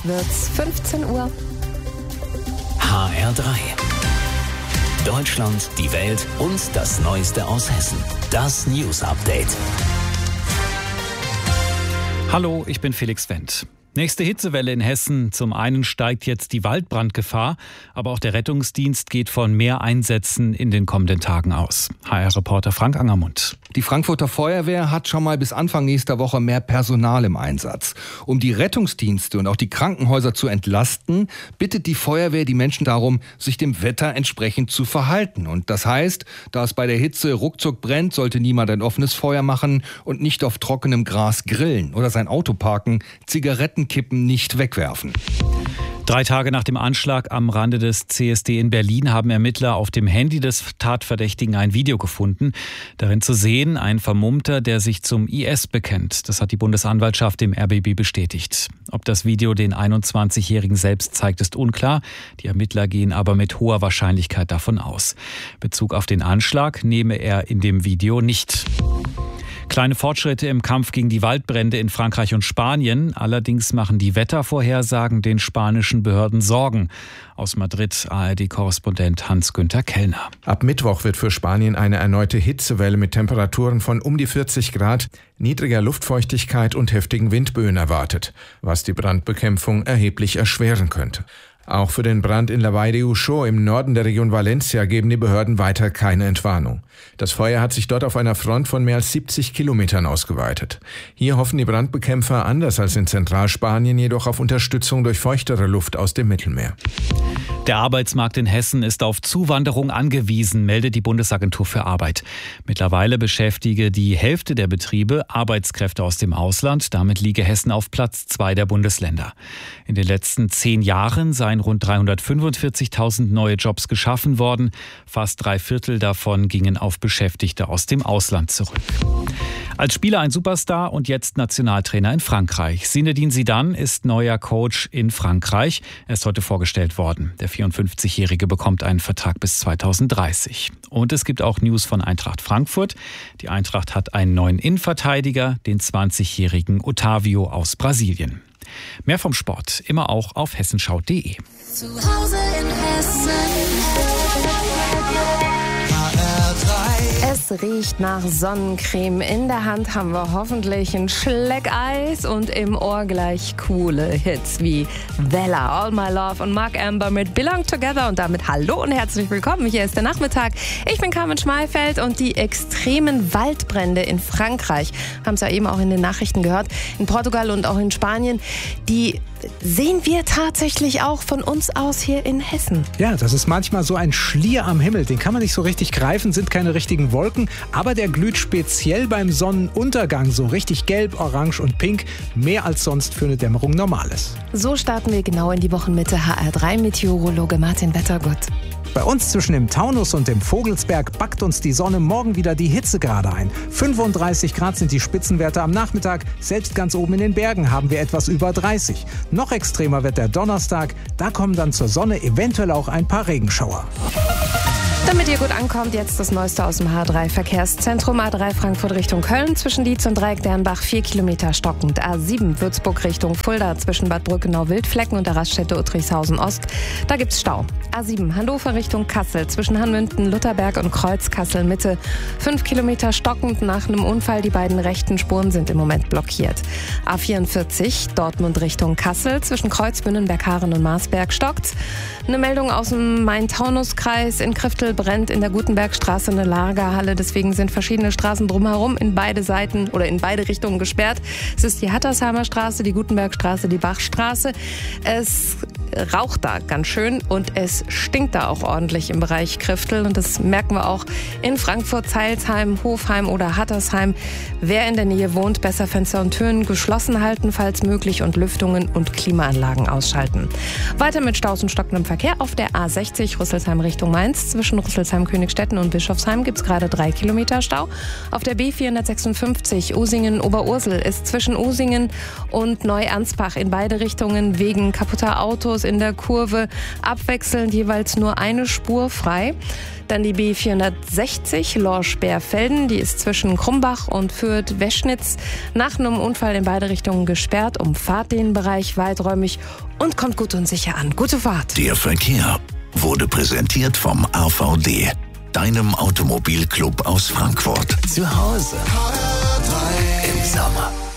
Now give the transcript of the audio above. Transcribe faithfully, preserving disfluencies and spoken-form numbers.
Wird's fünfzehn Uhr. H R drei. Deutschland, die Welt und das Neueste aus Hessen. Das News Update. Hallo, ich bin Felix Wendt. Nächste Hitzewelle in Hessen. Zum einen steigt jetzt die Waldbrandgefahr, aber auch der Rettungsdienst geht von mehr Einsätzen in den kommenden Tagen aus. H R-Reporter Frank Angermund. Die Frankfurter Feuerwehr hat schon mal bis Anfang nächster Woche mehr Personal im Einsatz. Um die Rettungsdienste und auch die Krankenhäuser zu entlasten, bittet die Feuerwehr die Menschen darum, sich dem Wetter entsprechend zu verhalten. Und das heißt, da es bei der Hitze ruckzuck brennt, sollte niemand ein offenes Feuer machen und nicht auf trockenem Gras grillen oder sein Auto parken, Zigaretten Kippen nicht wegwerfen. Drei Tage nach dem Anschlag am Rande des C S D in Berlin haben Ermittler auf dem Handy des Tatverdächtigen ein Video gefunden. Darin zu sehen ein Vermummter, der sich zum I S bekennt. Das hat die Bundesanwaltschaft dem R B B bestätigt. Ob das Video den einundzwanzigjährigen selbst zeigt, ist unklar. Die Ermittler gehen aber mit hoher Wahrscheinlichkeit davon aus. Bezug auf den Anschlag nehme er in dem Video nicht. Kleine Fortschritte im Kampf gegen die Waldbrände in Frankreich und Spanien. Allerdings machen die Wettervorhersagen den spanischen Behörden Sorgen. Aus Madrid A R D-Korrespondent Hans-Günther Kellner. Ab Mittwoch wird für Spanien eine erneute Hitzewelle mit Temperaturen von um die vierzig Grad, niedriger Luftfeuchtigkeit und heftigen Windböen erwartet, was die Brandbekämpfung erheblich erschweren könnte. Auch für den Brand in La Vall de Uixó im Norden der Region Valencia geben die Behörden weiter keine Entwarnung. Das Feuer hat sich dort auf einer Front von mehr als siebzig Kilometern ausgeweitet. Hier hoffen die Brandbekämpfer anders als in Zentralspanien jedoch auf Unterstützung durch feuchtere Luft aus dem Mittelmeer. Der Arbeitsmarkt in Hessen ist auf Zuwanderung angewiesen, meldet die Bundesagentur für Arbeit. Mittlerweile beschäftige die Hälfte der Betriebe Arbeitskräfte aus dem Ausland. Damit liege Hessen auf Platz zwei der Bundesländer. In den letzten zehn Jahren seien rund dreihundertfünfundvierzigtausend neue Jobs geschaffen worden. Fast drei Viertel davon gingen auf Beschäftigte aus dem Ausland zurück. Als Spieler ein Superstar und jetzt Nationaltrainer in Frankreich. Zinedine Zidane ist neuer Coach in Frankreich. Er ist heute vorgestellt worden. Der vierundfünfzigjährige bekommt einen Vertrag bis zweitausenddreißig. Und es gibt auch News von Eintracht Frankfurt. Die Eintracht hat einen neuen Innenverteidiger, den zwanzigjährigen Otavio aus Brasilien. Mehr vom Sport immer auch auf hessenschau punkt de. Zu Hause in Hessen. Es riecht nach Sonnencreme. In der Hand haben wir hoffentlich ein Schleckeis und im Ohr gleich coole Hits wie Vella, All My Love und Mark Amber mit Belong Together. Und damit hallo und herzlich willkommen. Hier ist der Nachmittag. Ich bin Carmen Schmalfeld und die extremen Waldbrände in Frankreich, haben es ja eben auch in den Nachrichten gehört, in Portugal und auch in Spanien, die sehen wir tatsächlich auch von uns aus hier in Hessen. Ja, das ist manchmal so ein Schlier am Himmel. Den kann man nicht so richtig greifen, sind keine richtigen Wolken. Aber der glüht speziell beim Sonnenuntergang so richtig gelb, orange und pink. Mehr als sonst für eine Dämmerung Normales. So starten wir genau in die Wochenmitte. H R drei Meteorologe Martin Wettergott. Bei uns zwischen dem Taunus und dem Vogelsberg backt uns die Sonne morgen wieder die Hitzegrade ein. fünfunddreißig Grad sind die Spitzenwerte am Nachmittag. Selbst ganz oben in den Bergen haben wir etwas über dreißig. Noch extremer wird der Donnerstag. Da kommen dann zur Sonne eventuell auch ein paar Regenschauer. Damit ihr gut ankommt, jetzt das Neueste aus dem H drei Verkehrszentrum. A drei Frankfurt Richtung Köln, zwischen Dietz und Dreieck-Dernbach vier Kilometer stockend. A sieben Würzburg Richtung Fulda, zwischen Bad Brückenau-Wildflecken und der Raststätte Uttrichshausen-Ost. Da gibt's Stau. A sieben Hannover Richtung Kassel, zwischen Hanmünden, Lutherberg und Kreuz Kassel-Mitte. fünf Kilometer stockend nach einem Unfall. Die beiden rechten Spuren sind im Moment blockiert. A vierundvierzig Dortmund Richtung Kassel, zwischen Kreuz, Bünnenberg-Haaren und Marsberg stockt's. Eine Meldung aus dem Main-Taunus-Kreis. In Kriftel brennt in der Gutenbergstraße eine Lagerhalle. Deswegen sind verschiedene Straßen drumherum in beide Seiten oder in beide Richtungen gesperrt. Es ist die Hattersheimer Straße, die Gutenbergstraße, die Bachstraße. Es raucht da ganz schön und es stinkt da auch ordentlich im Bereich Kriftel. Und das merken wir auch in Frankfurt, Zeilsheim, Hofheim oder Hattersheim. Wer in der Nähe wohnt, besser Fenster und Türen geschlossen halten, falls möglich, und Lüftungen und Klimaanlagen ausschalten. Weiter mit Staus und stockendem Verkehr auf der A sechzig Rüsselsheim Richtung Mainz. Zwischen Rüsselsheim, Königstetten und Bischofsheim gibt es gerade drei Kilometer Stau. Auf der B vierhundertsechsundfünfzig Usingen-Oberursel ist zwischen Usingen und Neu-Ansbach in beide Richtungen wegen kaputter Autos Autos in der Kurve, abwechselnd jeweils nur eine Spur frei. Dann die B vierhundertsechzig Lorsch-Bärfelden, die ist zwischen Krumbach und Fürth-Weschnitz nach einem Unfall in beide Richtungen gesperrt, umfahrt den Bereich weiträumig und kommt gut und sicher an. Gute Fahrt. Der Verkehr wurde präsentiert vom A V D, deinem Automobilclub aus Frankfurt. Zu Hause im Sommer.